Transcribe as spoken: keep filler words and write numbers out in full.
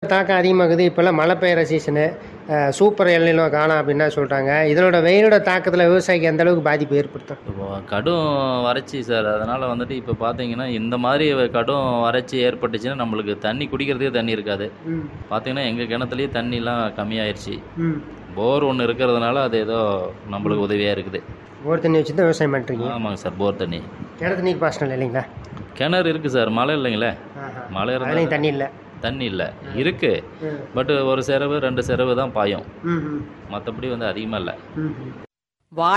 தாக்கம் அதிகமாகுது. இப்போல்லாம் மழை பெய்கிற சீசனு, சூப்பர் எல்னினோ காணோம் அப்படின்னா சொல்கிறாங்க. இதனோட வெயிலோட தாக்கத்தில் விவசாயிக்கு எந்த அளவுக்கு பாதிப்பு ஏற்படுத்தும்? இப்போ கடும் வறட்சி சார். அதனால் வந்துட்டு இப்போ பார்த்தீங்கன்னா இந்த மாதிரி கடும் வறட்சி ஏற்பட்டுச்சுன்னா நம்மளுக்கு தண்ணி குடிக்கிறதுக்கே தண்ணி இருக்காது. ம் பார்த்தீங்கன்னா எங்கள் கிணத்துலேயே தண்ணிலாம் கம்மியாயிருச்சு. ம் போர் ஒன்று இருக்கிறதுனால அது ஏதோ நம்மளுக்கு உதவியாக இருக்குது. போர் தண்ணி வச்சு தான் விவசாயம் பண்ணுறீங்க? ஆமாங்க சார், போர் தண்ணி. கிணத்து நீர் பாசனம் இல்லைங்களா? கிணறு இருக்குது சார், மழை இல்லைங்களே. மழை அதுலேயும் இருந்தால் தண்ணி இல்லை. தண்ணி இல்லை, இருக்குது. ம் பட் ஒரு செரவு ரெண்டு செரவு தான் பாயும். ம் ம் மற்றபடி வந்து அதிகமாக இல்லை. ம் வாழை